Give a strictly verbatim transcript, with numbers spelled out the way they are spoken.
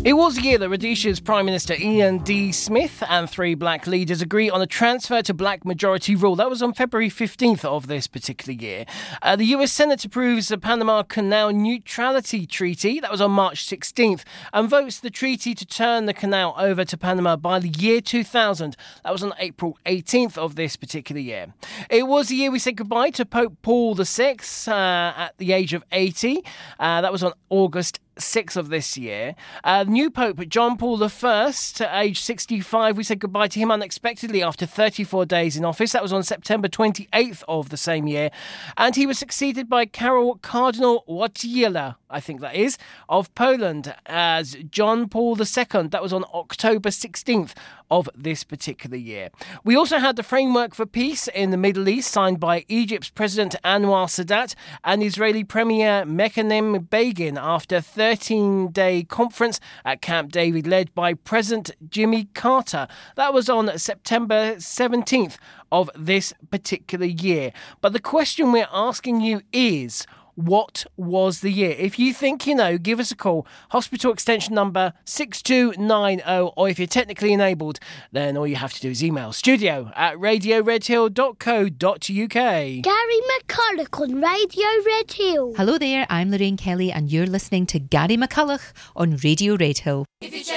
It was the year that Rhodesia's Prime Minister Ian D. Smith and three black leaders agreed on a transfer to black majority rule. That was on February fifteenth of this particular year. Uh, the U S Senate approves the Panama Canal Neutrality Treaty. That was on March sixteenth, and votes the treaty to turn the canal over to Panama by the year two thousand. That was on April eighteenth of this particular year. It was the year we said goodbye to Pope Paul the Sixth uh, at the age of eighty. Uh, that was on August sixth of this year. Uh, new Pope John Paul the First, at age sixty-five, we said goodbye to him unexpectedly after thirty-four days in office. That was on September twenty-eighth of the same year. And he was succeeded by Karol Cardinal Wojtyla, I think that is, of Poland as John Paul the Second. That was on October sixteenth of this particular year. We also had the Framework for Peace in the Middle East signed by Egypt's President Anwar Sadat and Israeli Premier Menachem Begin after thirteen-day conference at Camp David led by President Jimmy Carter. That was on September seventeenth of this particular year. But the question we're asking you is, what was the year? If you think you know, give us a call. Hospital extension number six two nine zero, or if you're technically enabled, then all you have to do is email studio at radio red hill dot co dot uk. Gary McCulloch on Radio Red Hill. Hello there, I'm Lorraine Kelly and you're listening to Gary McCulloch on Radio Red Hill. If you